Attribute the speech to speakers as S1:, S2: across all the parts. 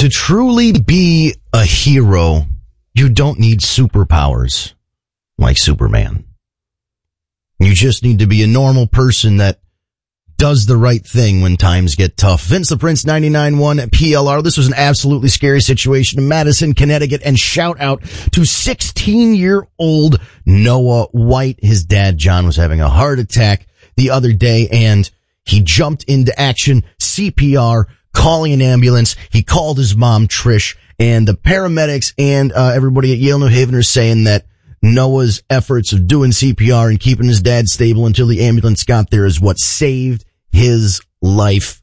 S1: To truly be a hero, you don't need superpowers like Superman. You just need to be a normal person that does the right thing when times get tough. Vince the Prince, 99.1 PLR. This was an absolutely scary situation in Madison, Connecticut. And shout out to 16-year-old Noah White. His dad, John, was having a heart attack the other day, and he jumped into action, CPR, calling an ambulance. He called his mom, Trish, and the paramedics and everybody at Yale New Haven are saying that Noah's efforts of doing CPR and keeping his dad stable until the ambulance got there is what saved his life.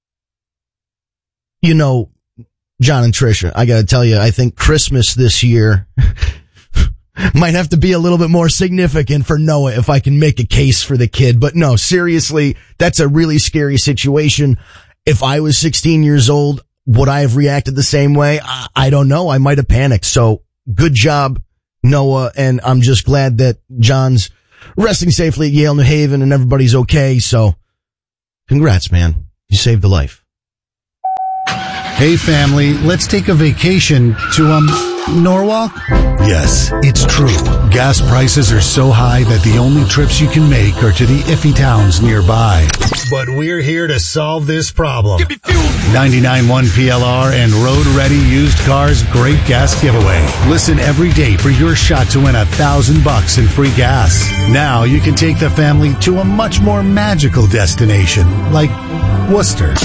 S1: You know, John and Trisha, I gotta tell you, I think Christmas this year might have to be a little bit more significant for Noah if I can make a case for the kid. But no, seriously, that's a really scary situation. If I was 16 years old, would I have reacted the same way? I don't know. I might have panicked. So good job, Noah, and I'm just glad that John's resting safely at Yale New Haven and everybody's okay. So congrats, man. You saved a life.
S2: Hey family, let's take a vacation to, Norwalk? Yes, it's true. Gas prices are so high that the only trips you can make are to the iffy towns nearby. But we're here to solve this problem. 99.1 PLR and Road Ready Used Cars Great Gas Giveaway. Listen every day for your shot to win $1,000 in free gas. Now you can take the family to a much more magical destination, like Worcester.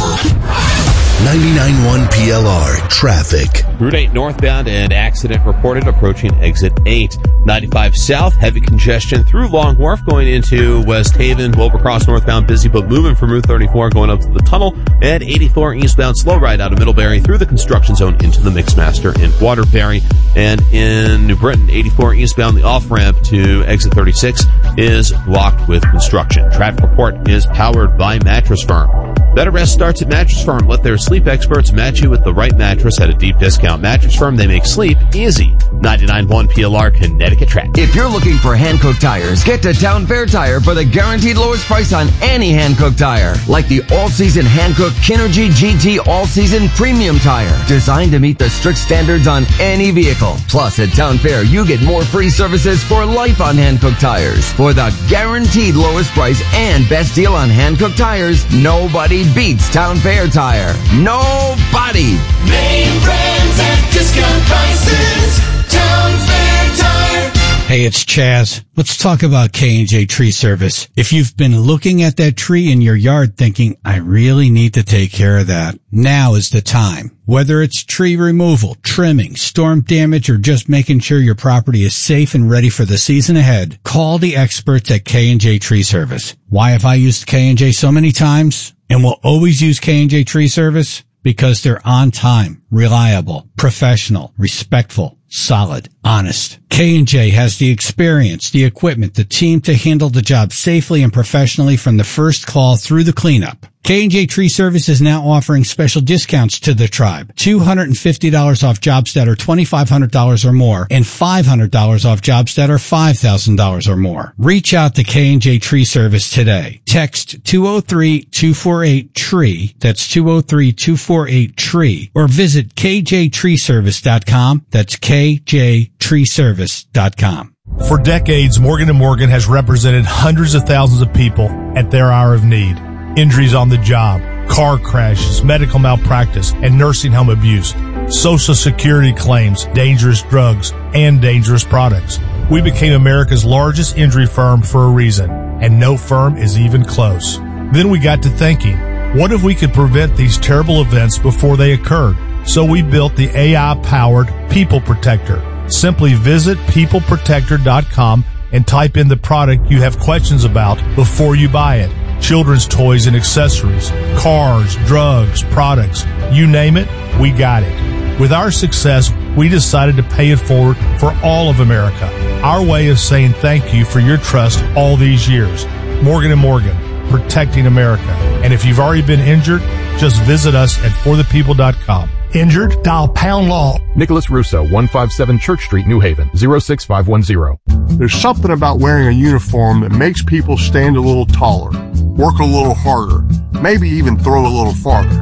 S3: 99.1 PLR traffic.
S4: Route 8 northbound, an accident reported approaching exit 8. 95 south, heavy congestion through Long Wharf going into West Haven. Wilbercross northbound busy but moving from Route 34 going up to the tunnel. And 84 eastbound slow ride out of Middlebury through the construction zone into the Mixmaster in Waterbury. And in New Britain, 84 eastbound, the off-ramp to exit 36 is blocked with construction. Traffic report is powered by Mattress Firm. Better rest starts at Mattress Firm. Let their sleep experts match you with the right mattress at a deep discount. Mattress Firm, they make sleep easy. 99.1 PLR Connecticut Track.
S5: If you're looking for Hankook tires, get to Town Fair Tire for the guaranteed lowest price on any Hankook tire. Like the all-season Hankook Kinergy GT all-season premium tire. Designed to meet the strict standards on any vehicle. Plus, at Town Fair, you get more free services for life on Hankook tires. For the guaranteed lowest price and best deal on Hankook tires, nobody beats Town Fair Tire. Nobody!
S6: Name brands at discount prices. Town Fair Tire.
S7: Hey, it's Chaz. Let's talk about K&J Tree Service. If you've been looking at that tree in your yard thinking, I really need to take care of that, now is the time. Whether it's tree removal, trimming, storm damage, or just making sure your property is safe and ready for the season ahead, call the experts at K&J Tree Service. Why have I used K&J so many times and will always use K&J Tree Service? Because they're on time, reliable, professional, respectful, solid, honest. K&J has the experience, the equipment, the team to handle the job safely and professionally from the first call through the cleanup. K&J Tree Service is now offering special discounts to the tribe. $250 off jobs that are $2,500 or more and $500 off jobs that are $5,000 or more. Reach out to K&J Tree Service today. Text 203-248-TREE. That's 203-248-TREE. Or visit kjtreeservice.com. That's kjtreeservice.com.
S8: For decades, Morgan & Morgan has represented hundreds of thousands of people at their hour of need. Injuries on the job, car crashes, medical malpractice, and nursing home abuse, Social Security claims, dangerous drugs, and dangerous products. We became America's largest injury firm for a reason, and no firm is even close. Then we got to thinking, what if we could prevent these terrible events before they occurred? So we built the AI-powered People Protector. Simply visit peopleprotector.com and type in the product you have questions about before you buy it. Children's toys and accessories, cars, drugs, products, you name it, we got it. With our success, we decided to pay it forward for all of America. Our way of saying thank you for your trust all these years. Morgan & Morgan, protecting America. And if you've already been injured, just visit us at forthepeople.com. Injured? Dial pound law.
S9: Nicholas Russo, 157 Church Street, New Haven, 06510.
S10: There's something about wearing a uniform that makes people stand a little taller, work a little harder, maybe even throw a little farther.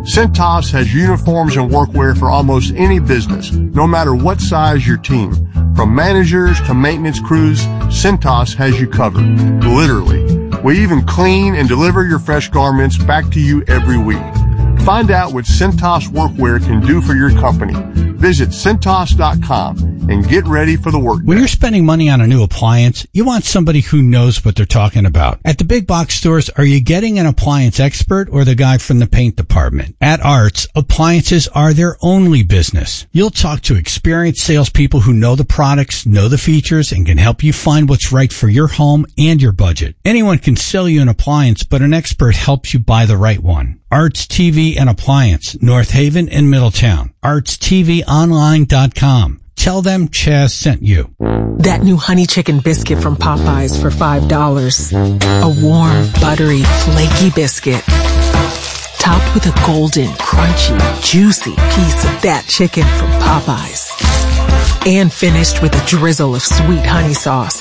S10: Cintas has uniforms and workwear for almost any business, no matter what size your team. From managers to maintenance crews, Cintas has you covered. Literally. We even clean and deliver your fresh garments back to you every week. Find out what Cintas Workwear can do for your company. Visit Cintas.com and get ready for the work.
S7: When you're spending money on a new appliance, you want somebody who knows what they're talking about. At the big box stores, are you getting an appliance expert or the guy from the paint department? At Arts, appliances are their only business. You'll talk to experienced salespeople who know the products, know the features, and can help you find what's right for your home and your budget. Anyone can sell you an appliance, but an expert helps you buy the right one. Arts TV and Appliance, North Haven and Middletown. ArtsTVOnline.com. Tell them Chaz sent you.
S11: That new honey chicken biscuit from Popeyes for $5. A warm, buttery, flaky biscuit. Topped with a golden, crunchy, juicy piece of that chicken from Popeyes. And finished with a drizzle of sweet honey sauce.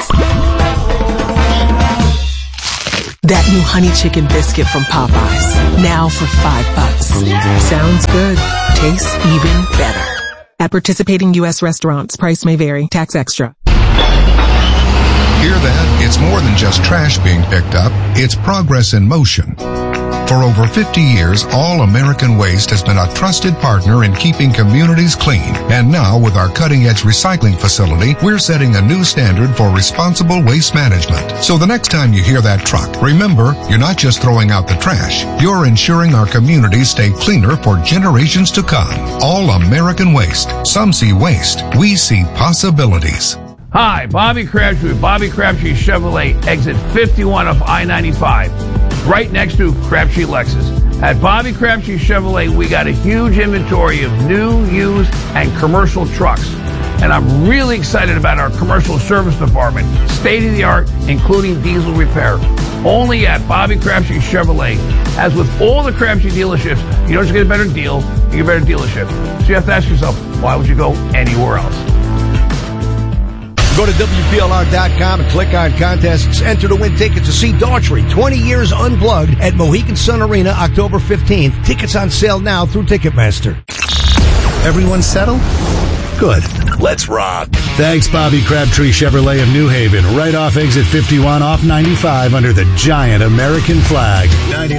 S11: That new honey chicken biscuit from Popeyes. Now for $5. Sounds good. Tastes even better. At participating U.S. restaurants, price may vary. Tax extra.
S12: Hear that? It's more than just trash being picked up. It's progress in motion. For over 50 years, All American Waste has been a trusted partner in keeping communities clean. And now, with our cutting-edge recycling facility, we're setting a new standard for responsible waste management. So the next time you hear that truck, remember, you're not just throwing out the trash. You're ensuring our communities stay cleaner for generations to come. All American Waste. Some see waste. We see possibilities.
S13: Hi, Bobby Crabtree with Bobby Crabtree Chevrolet, exit 51 of I-95, right next to Crabtree Lexus. At Bobby Crabtree Chevrolet, we got a huge inventory of new, used, and commercial trucks. And I'm really excited about our commercial service department, state-of-the-art, including diesel repair. Only at Bobby Crabtree Chevrolet. As with all the Crabtree dealerships, you don't just get a better deal, you get a better dealership. So you have to ask yourself, why would you go anywhere else?
S3: Go to WPLR.com and click on contests. Enter to win tickets to see Daughtry 20 Years Unplugged at Mohegan Sun Arena, October 15th. Tickets on sale now through Ticketmaster.
S2: Everyone settled? Good.
S3: Let's rock.
S2: Thanks, Bobby Crabtree Chevrolet of New Haven. Right off exit 51 off 95 under the giant American flag.